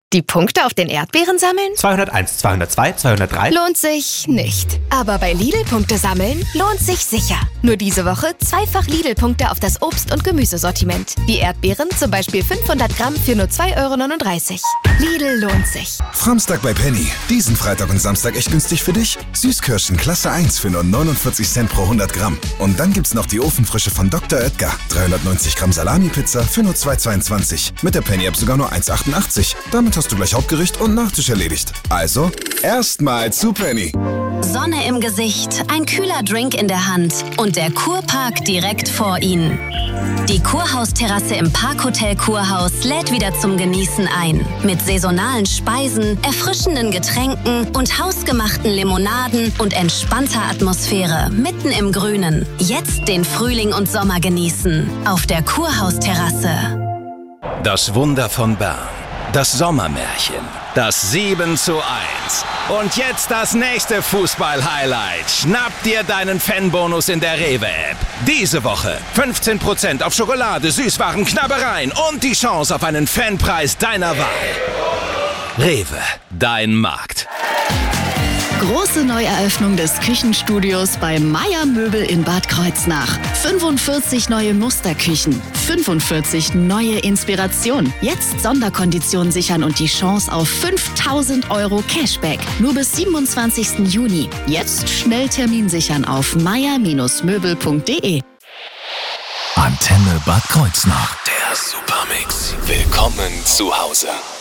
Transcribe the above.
Die Punkte auf den Erdbeeren sammeln? 201, 202, 203. Lohnt sich nicht. Aber bei Lidl-Punkte sammeln lohnt sich sicher. Nur diese Woche zweifach Lidl-Punkte auf das Obst- und Gemüsesortiment. Wie Erdbeeren, zum Beispiel 500 Gramm für nur 2,39 €. Lidl lohnt sich. Samstag bei Penny. Diesen Freitag und Samstag echt günstig für dich. Süßkirschen Klasse 1 für nur 49 Cent pro 100 Gramm. Und dann gibt's noch die Ofenfrische von Dr. Oetker. 390 Gramm Salami-Pizza für nur 2,22. Mit der Penny-App sogar nur 1,88. Damit hast du gleich Hauptgericht und Nachtisch erledigt. Also, erstmal zu Penny. Sonne im Gesicht, ein kühler Drink in der Hand und der Kurpark direkt vor Ihnen. Die Kurhausterrasse im Parkhotel Kurhaus lädt wieder zum Genießen ein. Mit saisonalen Speisen, erfrischenden Getränken und hausgemachten Limonaden und entspannter Atmosphäre mitten im Grünen. Jetzt den Frühling und Sommer genießen. Auf der Kurhausterrasse. Das Wunder von Bern. Das Sommermärchen. Das 7:1. Und jetzt das nächste Fußball-Highlight. Schnapp dir deinen Fanbonus in der Rewe-App. Diese Woche 15% auf Schokolade, Süßwaren, Knabbereien und die Chance auf einen Fanpreis deiner Wahl. Rewe, dein Markt. Große Neueröffnung des Küchenstudios bei Meier Möbel in Bad Kreuznach. 45 neue Musterküchen, 45 neue Inspirationen. Jetzt Sonderkonditionen sichern und die Chance auf 5.000 € Cashback. Nur bis 27. Juni. Jetzt schnell Termin sichern auf meier-möbel.de. Antenne Bad Kreuznach. Der Supermix. Willkommen zu Hause.